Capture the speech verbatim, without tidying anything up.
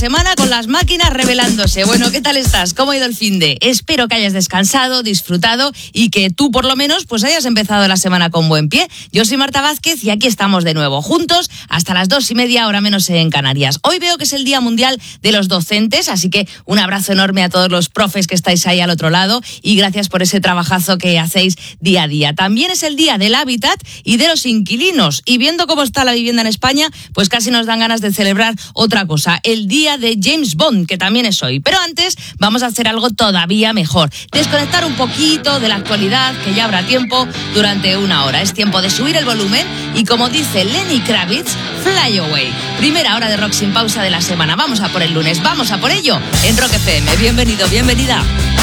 Semana con las máquinas revelándose. Bueno, ¿qué tal estás? ¿Cómo ha ido el finde? Espero que hayas descansado, disfrutado y que tú por lo menos pues hayas empezado la semana con buen pie. Yo soy Marta Vázquez y aquí estamos de nuevo, juntos hasta las dos y media, hora menos en Canarias. Hoy veo que es el Día Mundial de los Docentes, así que un abrazo enorme a todos los profes que estáis ahí al otro lado y gracias por ese trabajazo que hacéis día a día. También es el Día del Hábitat y de los inquilinos y viendo cómo está la vivienda en España, pues casi nos dan ganas de celebrar otra cosa, el Día de James Bond, que también es hoy. Pero antes vamos a hacer algo todavía mejor, desconectar un poquito de la actualidad, que ya habrá tiempo durante una hora. Es tiempo de subir el volumen y, como dice Lenny Kravitz, Fly Away. Primera hora de rock sin pausa de la semana. Vamos a por el lunes, vamos a por ello en Rock F M. Bienvenido, bienvenida.